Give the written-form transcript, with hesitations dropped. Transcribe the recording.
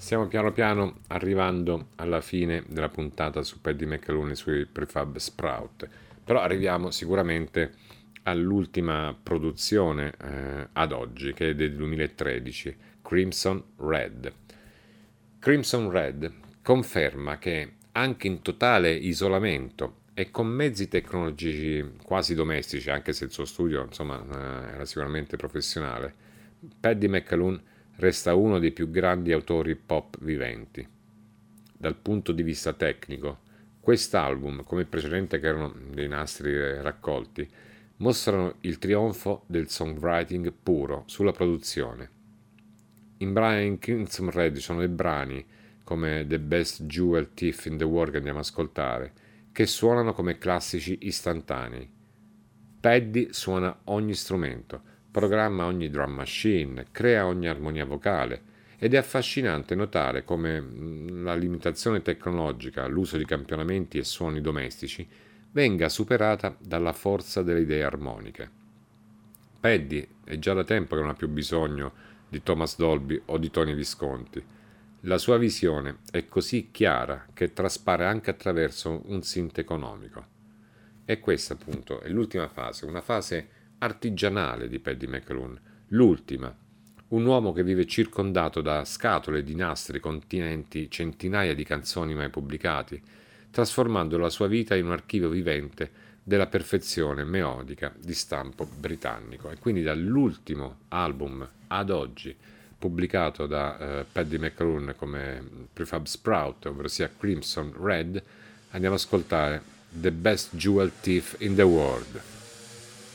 Stiamo piano piano arrivando alla fine della puntata su Paddy McAloon e sui prefab Sprout, però arriviamo sicuramente all'ultima produzione ad oggi, che è del 2013, Crimson Red. Crimson Red conferma che anche in totale isolamento e con mezzi tecnologici quasi domestici, anche se il suo studio insomma, era sicuramente professionale, Paddy McAloon resta uno dei più grandi autori pop viventi. Dal punto di vista tecnico, quest'album, come il precedente che erano dei nastri raccolti, mostrano il trionfo del songwriting puro sulla produzione. In Crimson Red ci sono dei brani come The Best Jewel Thief in the World che andiamo ad ascoltare, che suonano come classici istantanei. Paddy suona ogni strumento, programma ogni drum machine, crea ogni armonia vocale ed è affascinante notare come la limitazione tecnologica, l'uso di campionamenti e suoni domestici venga superata dalla forza delle idee armoniche. Paddy è già da tempo che non ha più bisogno di Thomas Dolby o di Tony Visconti. La sua visione è così chiara che traspare anche attraverso un synth economico. E questa appunto è l'ultima fase, una fase artigianale di Paddy McAloon, l'ultima. Un uomo che vive circondato da scatole di nastri contenenti centinaia di canzoni mai pubblicati, trasformando la sua vita in un archivio vivente della perfezione melodica di stampo britannico. E quindi dall'ultimo album ad oggi pubblicato da Paddy McAloon come Prefab Sprout, ovvero sia Crimson Red, andiamo ad ascoltare The Best Jewel Thief in the World.